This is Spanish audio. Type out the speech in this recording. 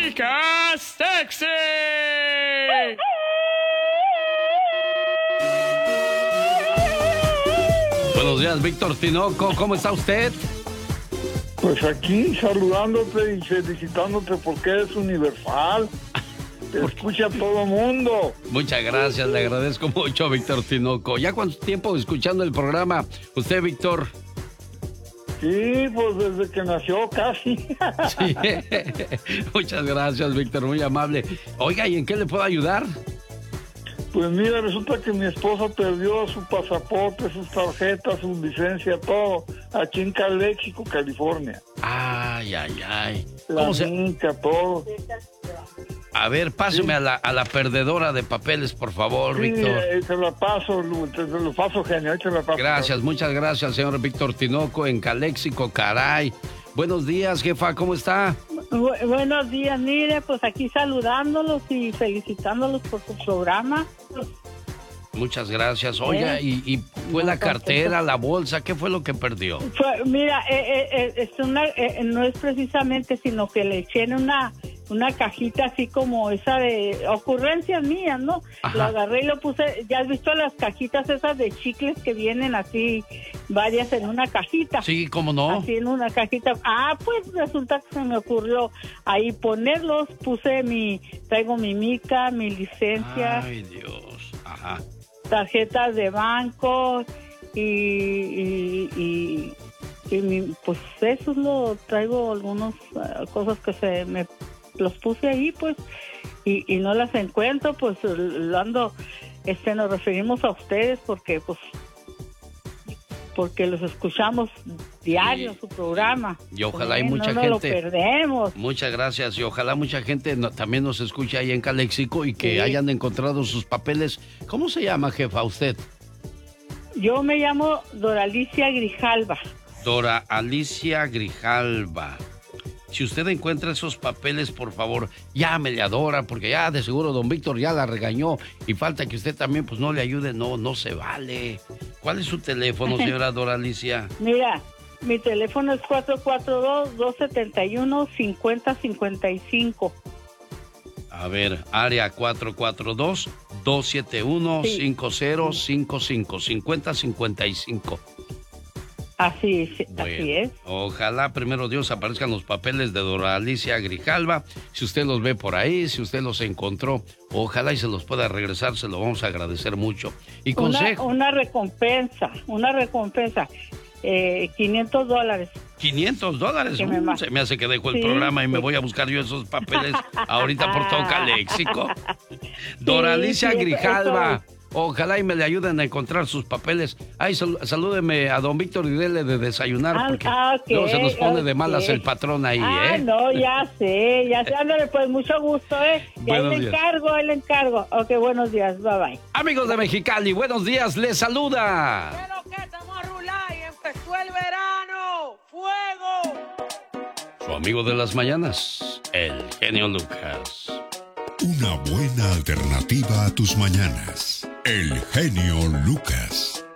Chicas sexy. Buenos días, Víctor Tinoco. ¿Cómo está usted? Pues aquí saludándote y felicitándote porque eres universal. Te escucha todo mundo. Muchas gracias, le agradezco mucho, Víctor Tinoco. ¿Ya cuánto tiempo escuchando el programa usted, Víctor? Sí, pues desde que nació casi. Sí. Muchas gracias, Víctor, muy amable. Oiga, ¿y en qué le puedo ayudar? Pues mira, resulta que mi esposa perdió su pasaporte, sus tarjetas, su licencia, todo, aquí en Calexico, California. Ay, ay, ay. La finca, todo. A ver, páseme a la perdedora de papeles, por favor, Sí, Víctor. te la paso, genio, te la paso. Gracias, muchas gracias, señor Víctor Tinoco, en Calexico, caray. Buenos días, jefa, ¿cómo está? Buenos días, mire, pues aquí saludándolos y felicitándolos por su programa. Muchas gracias. Oiga, ¿y fue la cartera, la bolsa? ¿Qué fue lo que perdió? Mira, no es precisamente, sino que le eché en una cajita así como esa de ocurrencias mías, ¿no? Ajá. Lo agarré y lo puse. ¿Ya has visto las cajitas esas de chicles que vienen así, varias en una cajita? Sí, ¿cómo no? Así en una cajita. Pues resulta que se me ocurrió ahí ponerlos. Traigo mi mica, mi licencia. Ay, Dios. Ajá. Tarjetas de banco pues eso es traigo algunas cosas que los puse ahí, pues, y no las encuentro, pues nos referimos a ustedes porque los escuchamos diario, sí, su programa. Y ojalá hay mucha gente. No lo perdemos. Muchas gracias, y ojalá mucha gente también nos escuche ahí en Calexico y que hayan encontrado sus papeles. ¿Cómo se llama, jefa, usted? Yo me llamo Dora Alicia Grijalva. Dora Alicia Grijalva. Si usted encuentra esos papeles, por favor, llámele a Dora, porque ya de seguro don Víctor ya la regañó y falta que usted también pues no le ayude, no se vale. ¿Cuál es su teléfono, señora Dora Alicia? Mira, mi teléfono es 442-271-5055. A ver, área 442-271-5055, 5055. Así es, bueno, así es. Ojalá, primero Dios, aparezcan los papeles de Dora Alicia Grijalva. Si usted los ve por ahí, si usted los encontró, ojalá y se los pueda regresar, se lo vamos a agradecer mucho. Y consejo. Una recompensa, $500. $500. Se me hace que dejo el programa y me voy a buscar yo esos papeles ahorita por todo Calexico. Dora Alicia Grijalva. Ojalá y me le ayuden a encontrar sus papeles. Ay, salúdeme a don Víctor y dele de desayunar, porque luego se nos pone de malas el patrón ahí, ¿eh? No, ya sé. Ándale, pues, mucho gusto, ¿eh? Y ahí le encargo. Ok, buenos días, bye bye. Amigos de Mexicali, buenos días, les saluda. Pero que estamos a rular y empezó el verano. ¡Fuego! Su amigo de las mañanas, el genio Lucas. Una buena alternativa a tus mañanas. El genio Lucas.